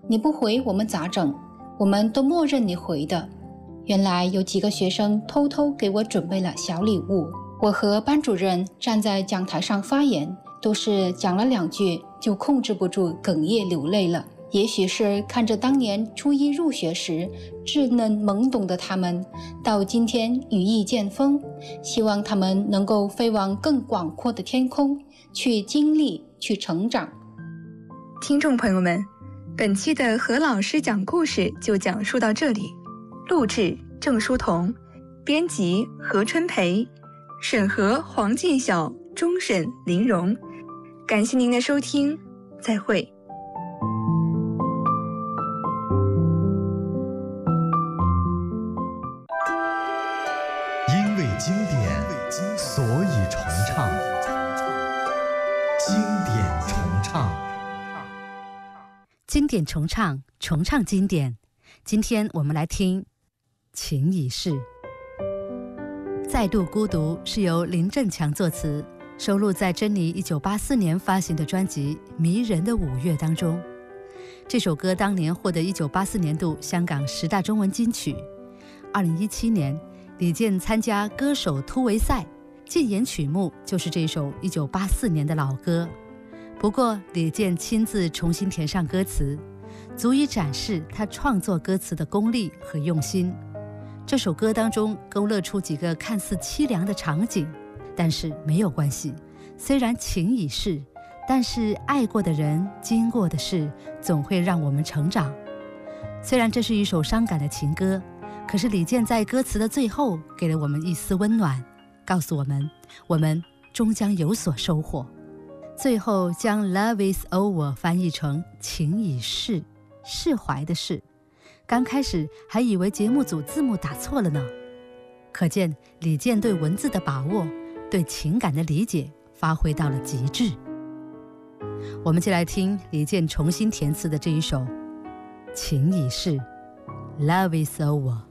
你不回我们咋整？我们都默认你回的。原来有几个学生偷偷给我准备了小礼物。我和班主任站在讲台上发言，都是讲了2句就控制不住哽咽流泪了。也许是看着当年初一入学时稚嫩懵懂的他们，到今天羽翼渐丰，希望他们能够飞往更广阔的天空，去经历，去成长。 听众朋友们，本期的何老师讲故事就讲述到这里。录制郑书彤，编辑何春培，审核黄进晓，终审林荣。感谢您的收听，再会。 因为经典，所以重唱。经典重唱， 经典重唱，重唱经典。今天我们来听《情已逝》。再度孤独是由林振强作词，收录在珍妮1984年发行的专辑《迷人的五月》当中。这首歌当年获得1984年度香港10大中文金曲。2017年，李健参加歌手突围赛，竞演曲目就是这首1984年的老歌。不过，李健亲自重新填上歌词，足以展示他创作歌词的功力和用心。这首歌当中勾勒出几个看似凄凉的场景，但是没有关系。虽然情已逝，但是爱过的人，经过的事，总会让我们成长。虽然这是一首伤感的情歌，可是李健在歌词的最后给了我们一丝温暖，告诉我们，我们终将有所收获。最后将 Love is over 翻译成情已逝，释怀的释。刚开始还以为节目组字幕打错了呢。可见李健对文字的把握，对情感的理解发挥到了极致。我们就来听李健重新填词的这一首《情已逝》， Love is over。